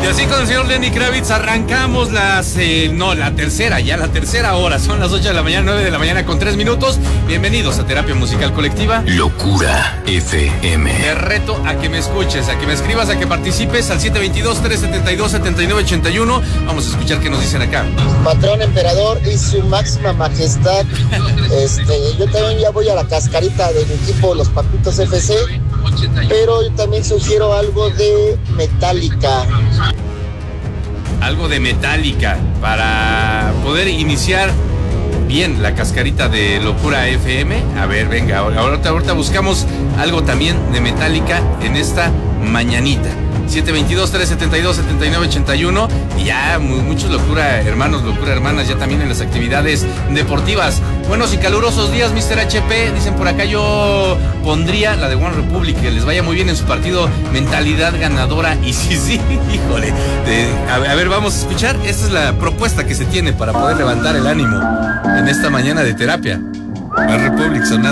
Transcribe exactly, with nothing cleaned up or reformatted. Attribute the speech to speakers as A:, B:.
A: Y así con el señor Lenny Kravitz arrancamos las, eh, no, la tercera, ya la tercera hora. Son las ocho de la mañana, nueve de la mañana con tres minutos. Bienvenidos a Terapia Musical Colectiva.
B: Locura F M.
A: Te reto a que me escuches, a que me escribas, a que participes al siete dos dos, tres siete dos, siete nueve ocho uno. Vamos a escuchar qué nos dicen acá.
C: Patrón emperador y su máxima majestad. Este, yo también ya voy a la cascarita del equipo Los Papitos F C, pero yo también sugiero algo de Metallica.
A: Algo de Metallica para poder iniciar bien la cascarita de Locura F M. A ver, venga, ahorita, ahorita buscamos algo también de Metallica en esta mañanita. siete dos dos, tres siete dos, siete nueve ocho uno. Y ya muchos Locura hermanos, Locura hermanas, ya también en las actividades deportivas. Buenos y calurosos días, mister H P. Dicen por acá, yo pondría la de One Republic, que les vaya muy bien en su partido. Mentalidad ganadora. Y sí, sí, híjole. De, a, a ver, vamos a escuchar. Esta es la propuesta que se tiene para poder levantar el ánimo en esta mañana de terapia. One Republic sonando.